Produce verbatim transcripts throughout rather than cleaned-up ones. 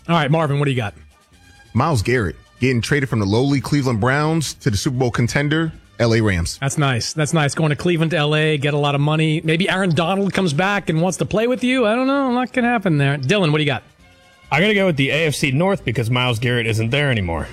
All right, Marvin, what do you got? Myles Garrett getting traded from the lowly Cleveland Browns to the Super Bowl contender, L A Rams. That's nice. That's nice. Going to Cleveland to L A, get a lot of money. Maybe Aaron Donald comes back and wants to play with you. I don't know. Not going to happen there. Dylan, what do you got? I got to go with the A F C North because Myles Garrett isn't there anymore.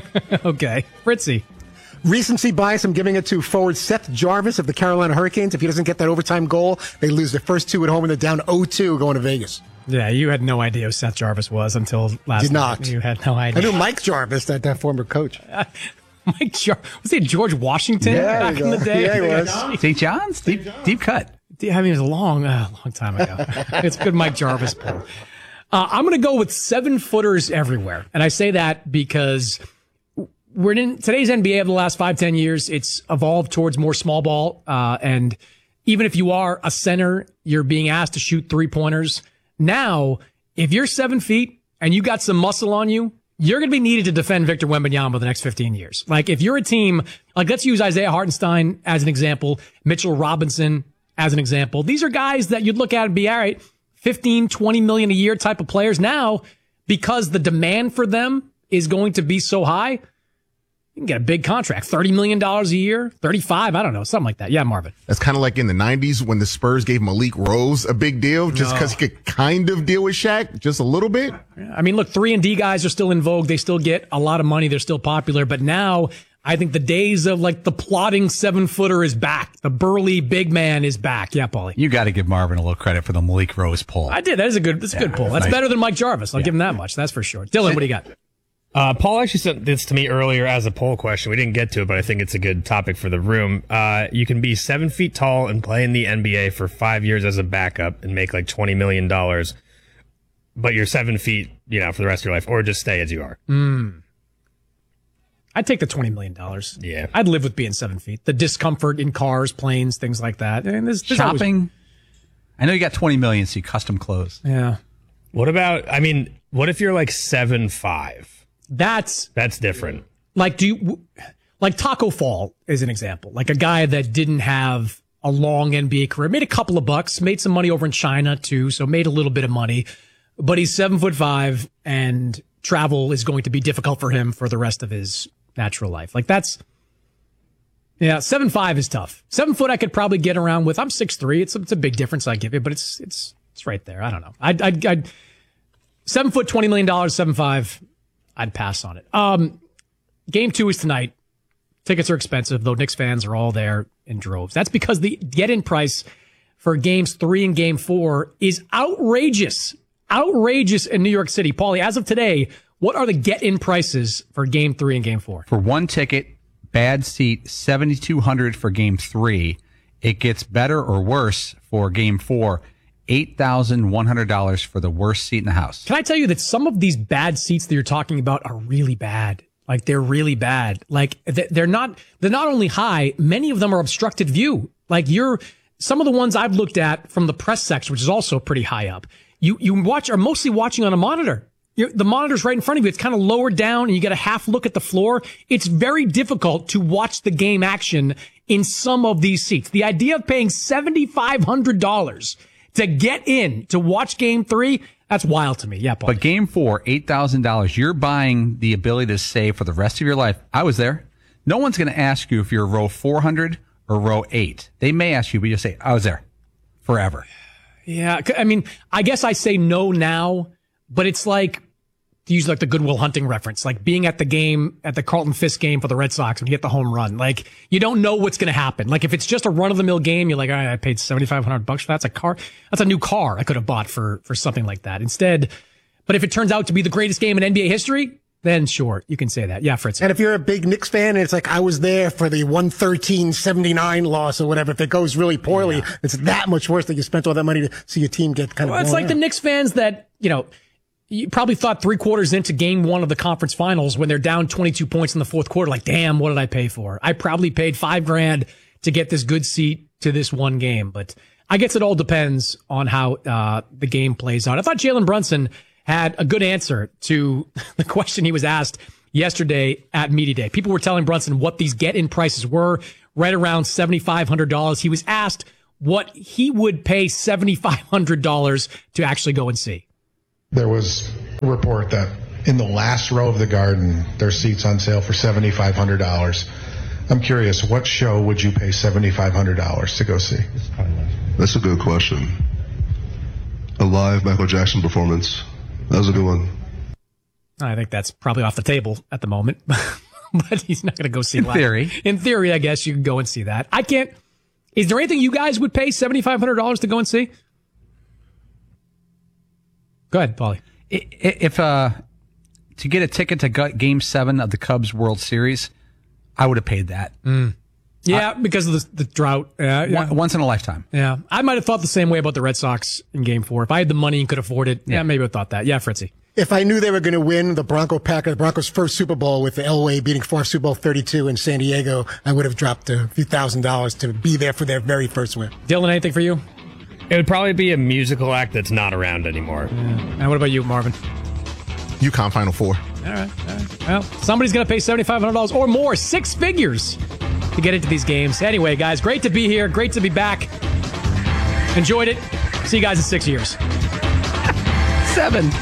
Okay. Fritzy. Recency bias, I'm giving it to forward Seth Jarvis of the Carolina Hurricanes. If he doesn't get that overtime goal, they lose their first two at home and they're down oh two going to Vegas. Yeah, you had no idea who Seth Jarvis was until last Did not. night. You had no idea. I knew Mike Jarvis, that, that former coach. Uh, Mike Jarvis. Was he George Washington yeah, back in the day? Yeah, he was. Saint John's? Deep, deep cut. I mean, it was a long, uh, long time ago. It's a good Mike Jarvis pull. Uh, I'm going to go with seven-footers everywhere. And I say that because we're in today's N B A of the last five, ten years. It's evolved towards more small ball. Uh, and even if you are a center, you're being asked to shoot three-pointers. Now, if you're seven feet and you got some muscle on you, you're going to be needed to defend Victor Wembanyama the next fifteen years. Like, if you're a team, like, let's use Isaiah Hartenstein as an example, Mitchell Robinson as an example. These are guys that you'd look at and be, all right, fifteen, twenty million a year type of players. Now, because the demand for them is going to be so high, you can get a big contract, thirty million dollars a year, thirty-five, I don't know, something like that. Yeah, Marvin. That's kind of like in the nineties when the Spurs gave Malik Rose a big deal just because no. he could kind of deal with Shaq just a little bit. I mean, look, three and D guys are still in vogue. They still get a lot of money. They're still popular. But now I think the days of like the plodding seven-footer is back. The burly big man is back. Yeah, Paulie. You got to give Marvin a little credit for the Malik Rose pull. I did. That is a good, that's a yeah, good pull. That's nice. Better than Mike Jarvis. I'll yeah. give him that much. That's for sure. Dylan, what do you got? Uh, Paul actually sent this to me earlier as a poll question. We didn't get to it, but I think it's a good topic for the room. Uh, you can be seven feet tall and play in the N B A for five years as a backup and make like twenty million dollars, but you're seven feet, you know, for the rest of your life, or just stay as you are. Mm. I'd take the twenty million dollars. Yeah. I'd live with being seven feet. The discomfort in cars, planes, things like that. And there's, there's Shopping. Always... I know you got twenty million dollars, so you custom clothes. Yeah. What about, I mean, what if you're like seven five? That's that's different. Like, do you, like Taco Fall is an example. Like a guy that didn't have a long N B A career, made a couple of bucks, made some money over in China too, so made a little bit of money. But he's seven foot five, and travel is going to be difficult for him for the rest of his natural life. Like that's, yeah, seven five is tough. Seven foot I could probably get around with. I'm six three. It's a, it's a big difference I give you, but it's it's it's right there. I don't know. I'd I'd, I'd seven foot, twenty million dollars, seven five. I'd pass on it. Um, game two is tonight. Tickets are expensive, though Knicks fans are all there in droves. That's because the get-in price for games three and game four is outrageous. Outrageous in New York City. Paulie, as of today, what are the get-in prices for game three and game four? For one ticket, bad seat, seven thousand two hundred dollars for game three. It gets better or worse for game four. eight thousand one hundred dollars for the worst seat in the house. Can I tell you that some of these bad seats that you're talking about are really bad? Like, they're really bad. Like, they're not, they're not only high, many of them are obstructed view. Like, you're, some of the ones I've looked at from the press section, which is also pretty high up, you, you watch, are mostly watching on a monitor. You're, the monitor's right in front of you. It's kind of lower down and you get a half look at the floor. It's very difficult to watch the game action in some of these seats. The idea of paying seven thousand five hundred dollars to get in to watch game three, that's wild to me. Yeah, Paul. But game four, eight thousand dollars, you're buying the ability to save for the rest of your life. I was there. No one's going to ask you if you're row four hundred or row eight. They may ask you, but you say, I was there forever. Yeah, I mean, I guess I say no now, but it's like, to use like the Goodwill Hunting reference, like being at the game, at the Carlton Fisk game for the Red Sox when you get the home run. Like, you don't know what's going to happen. Like, if it's just a run-of-the-mill game, you're like, all right, I paid seventy-five hundred bucks for that. That's a car. That's a new car I could have bought for, for something like that. Instead, but if it turns out to be the greatest game in N B A history, then sure, you can say that. Yeah, Fritz. And if you're a big Knicks fan, and it's like, I was there for the one thirteen seventy-nine loss or whatever. If it goes really poorly, yeah. It's that much worse that you spent all that money to see your team get kind of. Well, it's like out. The Knicks fans that, you know, you probably thought three quarters into game one of the conference finals when they're down twenty-two points in the fourth quarter, like, damn, what did I pay for? I probably paid five grand to get this good seat to this one game. But I guess it all depends on how uh, the game plays out. I thought Jalen Brunson had a good answer to the question he was asked yesterday at Media Day. People were telling Brunson what these get-in prices were, right around seven thousand five hundred dollars. He was asked what he would pay seven thousand five hundred dollars to actually go and see. There was a report that in the last row of the Garden, there's seats on sale for seven thousand five hundred dollars. I'm curious, what show would you pay seven thousand five hundred dollars to go see? That's a good question. A live Michael Jackson performance. That was a good one. I think that's probably off the table at the moment, but he's not going to go see In live. theory. In theory, I guess you can go and see that. I can't. Is there anything you guys would pay seven thousand five hundred dollars to go and see? Go ahead, Paulie. If uh, to get a ticket to Game Seven of the Cubs World Series, I would have paid that. Mm. Yeah, uh, because of the, the drought. Uh, yeah. Once in a lifetime. Yeah, I might have thought the same way about the Red Sox in Game Four. If I had the money and could afford it, yeah, yeah maybe I thought that. Yeah, Fritzy. If I knew they were going to win the Bronco Packers, Broncos' first Super Bowl with the Elway beating fourth Super Bowl thirty-two in San Diego, I would have dropped a few thousand dollars to be there for their very first win. Dylan, anything for you? It would probably be a musical act that's not around anymore. Yeah. And what about you, Marvin? UConn Final Four. All right. All right. Well, somebody's going to pay seven thousand five hundred dollars or more, six figures, to get into these games. Anyway, guys, great to be here. Great to be back. Enjoyed it. See you guys in six years. Seven.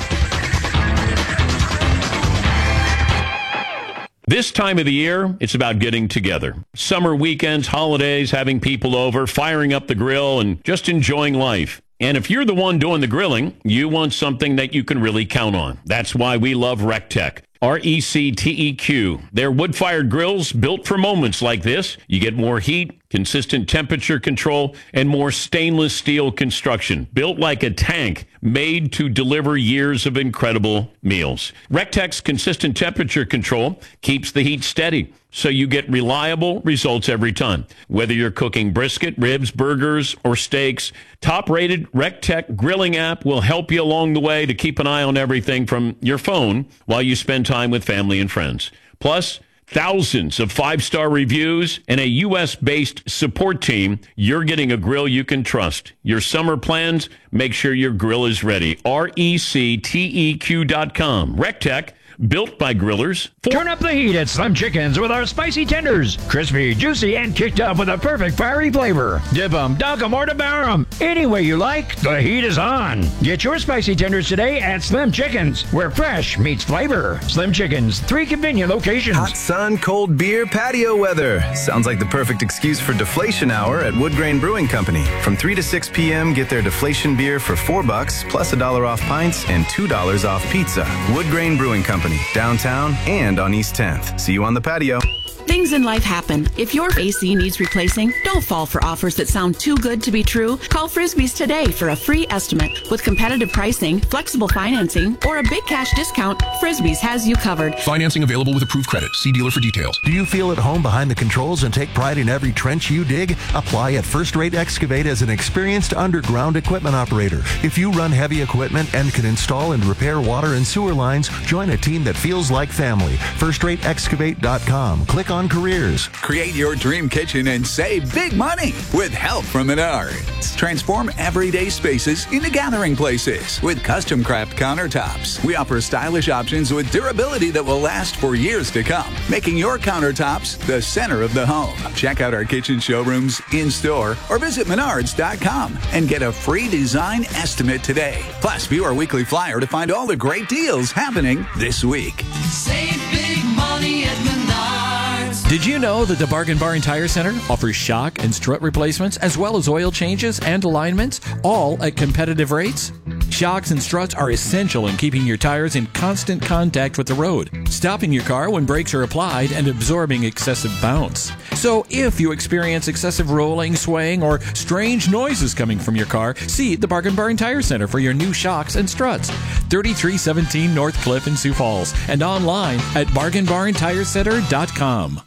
This time of the year, it's about getting together. Summer weekends, holidays, having people over, firing up the grill, and just enjoying life. And if you're the one doing the grilling, you want something that you can really count on. That's why we love RecTech. R E C T E Q. They're wood-fired grills built for moments like this. You get more heat, consistent temperature control, and more stainless steel construction. Built like a tank, made to deliver years of incredible meals. RecTech's consistent temperature control keeps the heat steady, so you get reliable results every time. Whether you're cooking brisket, ribs, burgers, or steaks, top-rated RecTech grilling app will help you along the way to keep an eye on everything from your phone while you spend time with family and friends. Plus, thousands of five-star reviews and a U S-based support team. You're getting a grill you can trust. Your summer plans, make sure your grill is ready. R E C T E Q dot com. RecTech. Built by grillers. Turn up the heat at Slim Chickens with our spicy tenders. Crispy, juicy, and kicked up with a perfect fiery flavor. Dip them, dunk them, or devour them. Any way you like, the heat is on. Get your spicy tenders today at Slim Chickens, where fresh meets flavor. Slim Chickens, three convenient locations. Hot sun, cold beer, patio weather. Sounds like the perfect excuse for deflation hour at Wood Grain Brewing Company. From three to six p.m., get their deflation beer for four bucks, plus a dollar off pints and two dollars off pizza. Wood Grain Brewing Company. Downtown and on East tenth. See you on the patio. Things in life happen. If your A C needs replacing, don't fall for offers that sound too good to be true. Call Frisbee's today for a free estimate. With competitive pricing, flexible financing, or a big cash discount, Frisbee's has you covered. Financing available with approved credit. See dealer for details. Do you feel at home behind the controls and take pride in every trench you dig? Apply at First Rate Excavate as an experienced underground equipment operator. If you run heavy equipment and can install and repair water and sewer lines, join a team that feels like family. first rate excavate dot com. Click on careers. Create your dream kitchen and save big money with help from Menards. Transform everyday spaces into gathering places with custom craft countertops. We offer stylish options with durability that will last for years to come, making your countertops the center of the home. Check out our kitchen showrooms in store or visit menards dot com and get a free design estimate today. Plus, view our weekly flyer to find all the great deals happening this week. Save big money at Menards. Did you know that the Bargain Barn Tire Center offers shock and strut replacements as well as oil changes and alignments, all at competitive rates? Shocks and struts are essential in keeping your tires in constant contact with the road, stopping your car when brakes are applied and absorbing excessive bounce. So if you experience excessive rolling, swaying, or strange noises coming from your car, see the Bargain Barn Tire Center for your new shocks and struts. thirty-three seventeen North Cliff in Sioux Falls and online at bargain barn tire center dot com.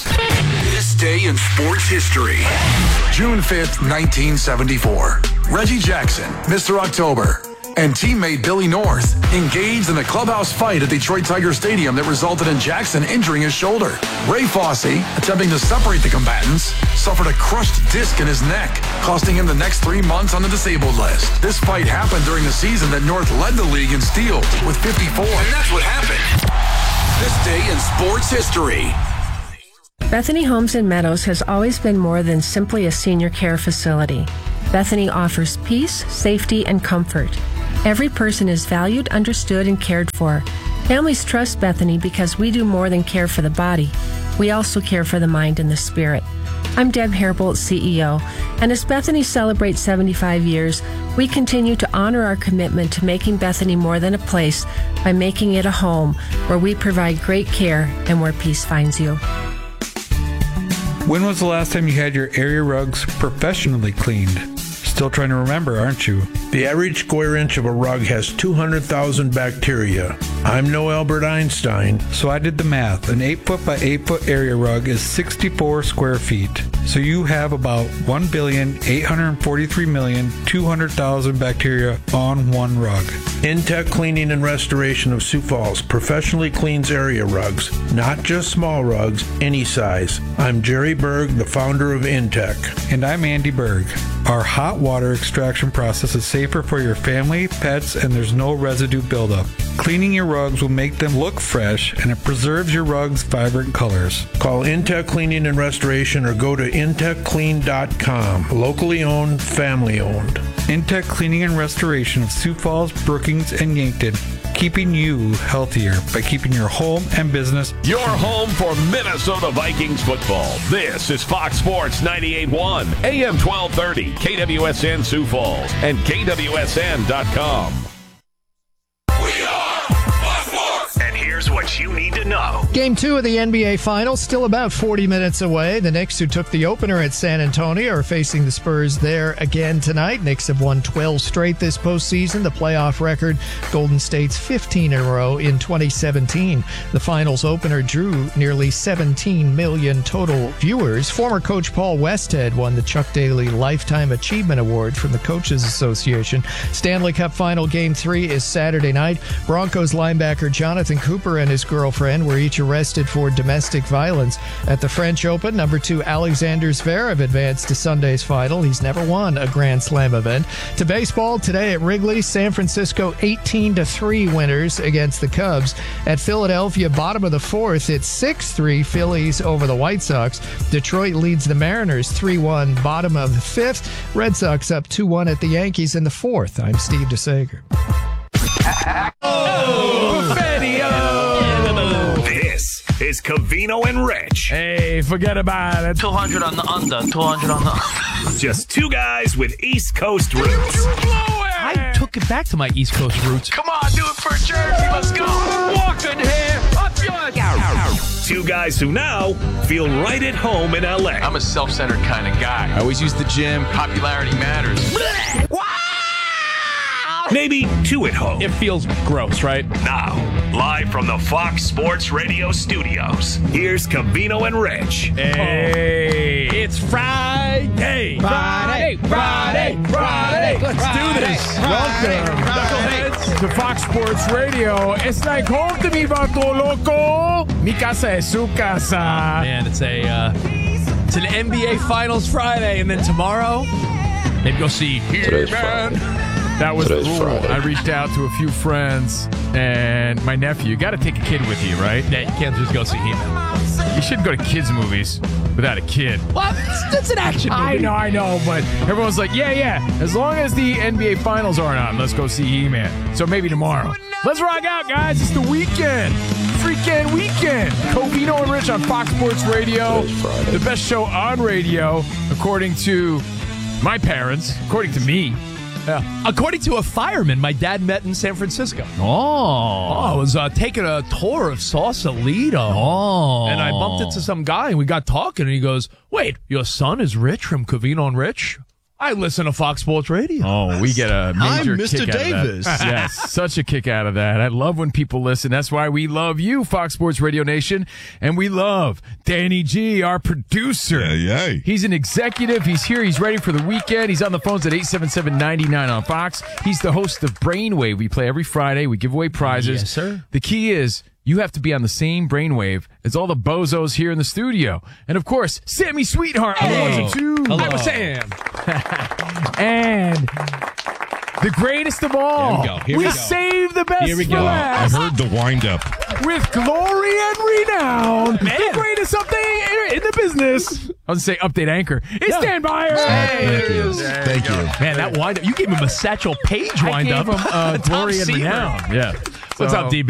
This day in sports history. June fifth, nineteen seventy-four. Reggie Jackson, Mister October, and teammate Billy North engaged in a clubhouse fight at Detroit Tiger Stadium that resulted in Jackson injuring his shoulder. Ray Fosse, attempting to separate the combatants, suffered a crushed disc in his neck, costing him the next three months on the disabled list. This fight happened during the season that North led the league in steals with fifty-four. And that's what happened. This day in sports history. Bethany Homes and Meadows has always been more than simply a senior care facility. Bethany offers peace, safety, and comfort. Every person is valued, understood, and cared for. Families trust Bethany because we do more than care for the body. We also care for the mind and the spirit. I'm Deb Hairbolt, C E O, and as Bethany celebrates seventy-five years, we continue to honor our commitment to making Bethany more than a place by making it a home where we provide great care and where peace finds you. When was the last time you had your area rugs professionally cleaned? Still trying to remember, aren't you? The average square inch of a rug has two hundred thousand bacteria. I'm no Albert Einstein. So I did the math. An eight foot by eight foot area rug is sixty-four square feet. So you have about one billion eight hundred forty-three million two hundred thousand bacteria on one rug. Intech Cleaning and Restoration of Sioux Falls professionally cleans area rugs, not just small rugs, any size. I'm Jerry Berg, the founder of Intech. And I'm Andy Berg. Our hot water extraction process is safer for your family, pets, and there's no residue buildup. Cleaning your rugs will make them look fresh, and it preserves your rugs' vibrant colors. Call Intech Cleaning and Restoration or go to intech clean dot com. Locally owned, family owned. Intech Cleaning and Restoration of Sioux Falls, Brookings, and Yankton, keeping you healthier by keeping your home and business. Your home for Minnesota Vikings football. This is Fox Sports ninety-eight point one, A M twelve thirty, K W S N Sioux Falls, and K W S N dot com. And here's what you need to know. Game two of the N B A Finals, still about forty minutes away. The Knicks, who took the opener at San Antonio, are facing the Spurs there again tonight. Knicks have won twelve straight this postseason. The playoff record, Golden State's fifteen in a row in twenty seventeen. The Finals opener drew nearly seventeen million total viewers. Former coach Paul Westhead won the Chuck Daly Lifetime Achievement Award from the Coaches Association. Stanley Cup Final Game three is Saturday night. Broncos linebacker Jonathan Cooper and his girlfriend were each arrested for domestic violence. At the French Open, number two Alexander Zverev advanced to Sunday's final. He's never won a Grand Slam event. To baseball, today at Wrigley, San Francisco eighteen to three winners against the Cubs. At Philadelphia, bottom of the fourth, it's six three Phillies over the White Sox. Detroit leads the Mariners three one, bottom of the fifth. Red Sox up two one at the Yankees in the fourth. I'm Steve DeSager. Oh, this is Covino and Rich. Hey, forget about it. two hundred on the under, two hundred on the under. Just two guys with East Coast roots. I took it back to my East Coast roots. Come on, do it for Jersey. Let's go. Walking here, up yours. Two guys who now feel right at home in L A. I'm a self-centered kind of guy. I always use the gym. Popularity matters. Maybe two at home. It feels gross, right? Now, live from the Fox Sports Radio studios, here's Covino and Rich. Hey, oh. It's Friday. Friday, Friday, Friday, Friday. Let's Friday, do this. Friday, Welcome, Knuckleheads, to Fox Sports Radio. It's like home to me, vato loco. Mi casa es su casa. Oh, man, it's a uh, it's an N B A Finals Friday, and then tomorrow, maybe go see He-Man. That was Today's the rule. Friday. I reached out to a few friends and my nephew. You got to take a kid with you, right? Yeah, you can't just go see He-Man. You shouldn't go to kids' movies without a kid. Well, it's, it's an action movie. I know, I know, but everyone's like, yeah, yeah. As long as the N B A Finals aren't on, let's go see He-Man. So maybe tomorrow. Let's rock out, guys. It's the weekend. Freaking weekend. Covino and Rich on Fox Sports Radio. The best show on radio, according to my parents, according to me. Yeah. According to a fireman my dad met in San Francisco. Oh. oh I was uh, taking a tour of Sausalito. Oh. And I bumped into some guy, and we got talking, and he goes, wait, your son is Rich from Covino and Rich? I listen to Fox Sports Radio. Oh, we get a major I'm kick Mister out Davis. of that. Yes, such a kick out of that. I love when people listen. That's why we love you, Fox Sports Radio Nation. And we love Danny G, our producer. Yeah, yeah. He's an executive. He's here. He's ready for the weekend. He's on the phones at eight seven seven, nine nine on Fox. He's the host of Brainwave. We play every Friday. We give away prizes. Yes, sir. The key is you have to be on the same brainwave as all the bozos here in the studio. And, of course, Sammy Sweetheart. Hello. Hello. I'm Sam. And the greatest of all. Here we go. Here we we go. save the best Here we for go. last. I heard the wind-up. With glory and renown. Man. The greatest something in the business. I was going to say update anchor. It's Yeah. Dan Byer. Hey. Thank you. There Thank go. you. Man, that wind up. You gave him a Satchel Page I wind gave up. him, uh, Top glory and seamer. renown. Yeah. What's So- up, D B?